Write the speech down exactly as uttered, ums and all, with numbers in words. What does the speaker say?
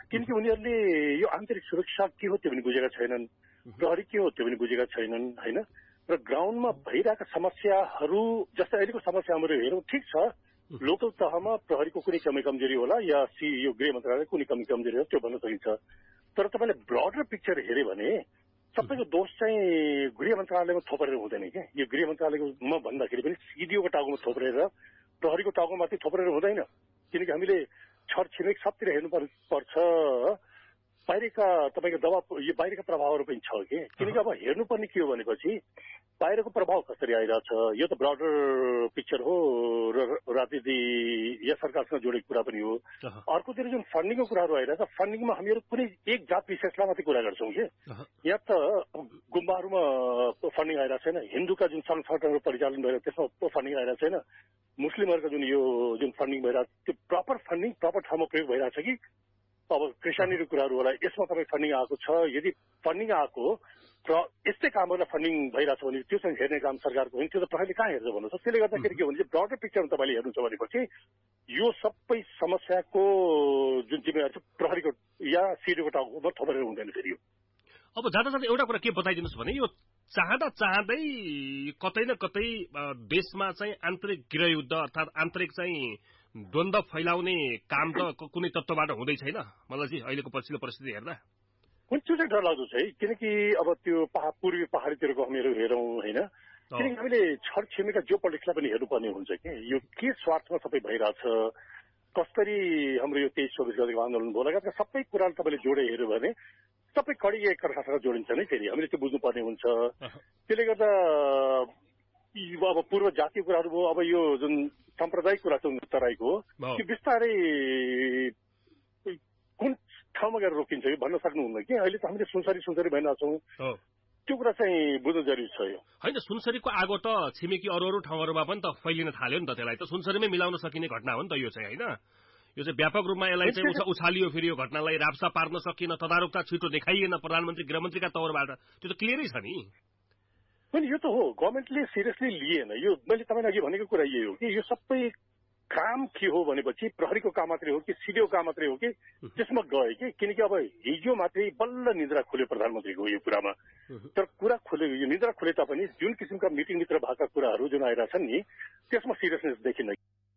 किनकि उनीहरूले यो आन्तरिक सुरक्षा के हो त्यो पनि बुझेका छैनन्, प्रहरी के हो त्यो पनि बुझेका छैनन् होइन। र ग्राउन्डमा भइरहेका समस्याहरू जस्तै अहिलेको समस्या हाम्रो हेरौँ, ठिक छ लोकल तहमा प्रहरीको कुनै कमी कमजोरी होला या सी यो गृह मन्त्रालयको कुनै कमी कमजोरी होला त्यो भन्न सकिन्छ। तर तपाईँले ब्रडर पिक्चर हेऱ्यो भने सबैको दोष चाहिँ गृह मन्त्रालयमा थोपरेर हुँदैन क्या। यो गृह मन्त्रालयमा भन्दाखेरि पनि सिडिओको टाउकोमा थोपरेर प्रहरीको टाउकोमा मात्रै थोपरेर हुँदैन, किनकि हामीले छरछिमेक सबतिर हेर्नु पर्छ। बाहिरका तपाईँको दबाब यो बाहिरका प्रभावहरू पनि छ कि, किनकि अब हेर्नुपर्ने के हो भनेपछि बाहिरको प्रभाव कसरी आइरहेछ, यो त ब्रडर पिक्चर हो र राजनीति या सरकारसँग जोडेको कुरा पनि हो। अर्कोतिर जुन फन्डिङको कुराहरू आइरहेछ, फन्डिङमा हामीहरू कुनै एक जात विशेषलाई मात्रै कुरा गर्छौँ कि यहाँ त गुम्बाहरूमा फन्डिङ आइरहेको छैन, हिन्दूका जुन सङ्घ संगठनहरू परिचालन भइरहेको त्यसमा फन्डिङ आइरहेको छैन, मुस्लिमहरूको जुन यो जुन फन्डिङ भइरहेको त्यो प्रपर फन्डिङ प्रपर ठाउँमा प्रयोग भइरहेछ कि अब क्रिस्चियनिटीको कुराहरू होला यसमा तपाईँ फन्डिङ आएको छ। यदि फन्डिङ आएको र यस्तै कामहरूलाई फन्डिङ भइरहेछ भने त्यो चाहिँ हेर्ने काम सरकारको होइन, त्यो त प्रहरीले कहाँ हेर्छ भन्नुहोस्। त्यसले गर्दाखेरि के भने ब्रडर पिक्चरमा तपाईँले हेर्नु छ भनेपछि यो सबै समस्याको जुन जिम्मेवारी छ प्रहरीको या सिडिओको टाउकोमा थोपरेर हुँदैन फेरि। अब जाँदा जाँदा एउटा कुरा के बताइदिनुहोस् भने यो चाहँदा चाहँदै कतै न कतै देशमा चाहिँ आन्तरिक गृहयुद्ध अर्थात् आन्तरिक चाहिँ द्वन्द्व फैलाउने काम त कुनै तत्त्वबाट हुँदै छैन मलाई चाहिँ अहिलेको पछिल्लो परिस्थिति हेर्दा। कुन त्यो चाहिँ डरलाग्दो छ है, किनकि अब त्यो पहाड पूर्वी पहाडीतिरको हामीहरू हेरौँ होइन, किनकि हामीले छरछिमेका जो पोलिटिक्सलाई पनि हेर्नुपर्ने हुन्छ कि यो के स्वार्थमा सबै भइरहेछ, कसरी हाम्रो यो तेइस चौबिस गतिको आन्दोलन भयो लगायतका सबै कुराहरू तपाईँले जोडे हेऱ्यो भने सबै कडी एकअर्कासँग जोडिन्छ नै फेरि, हामीले त्यो बुझ्नुपर्ने हुन्छ। त्यसले गर्दा अब पूर्व जातीय कुराहरू भयो, अब यो जुन साम्प्रदायिक कुरा छ तराईको त्यो बिस्तारै कुन ठाउँमा गएर रोकिन्छ यो भन्न सक्नुहुन्न कि। अहिले त हामीले सुनसरी सुनसरी भइरहेको छौँ, त्यो कुरा चाहिँ बुझ्नु जरुरी छ। यो होइन सुनसरीको आगो त छिमेकी अरू अरू ठाउँहरूमा पनि त फैलिन थाल्यो नि त, त्यसलाई त सुनसरीमै मिलाउन सकिने घटना हो नि त यो चाहिँ होइन। यो चाहिँ व्यापक रूपमा यसलाई चाहिँ उछालियो फेरि यो घटनालाई राप्सा पार्न सकिएन, तदारुकता छिटो देखाइएन प्रधानमन्त्री गृहमन्त्रीका तौरबाट, त्यो त क्लियरै छ नि। होइन यो त हो गभर्मेन्टले सिरियसली लिएन। यो मैले तपाईँले अघि भनेको कुरा यही हो कि यो सबै काम के हो भनेपछि प्रहरीको काम मात्रै हो कि सिडिओ काम मात्रै हो कि त्यसमा गए कि, किनकि अब हिजो मात्रै बल्ल निद्रा खुल्यो प्रधानमन्त्रीको यो कुरामा। तर कुरा खुल्यो यो निद्रा खुले तापनि जुन किसिमका मिटिङभित्र भएका कुराहरू जुन आइरहेछन् नि त्यसमा सिरियसनेस देखिन्न।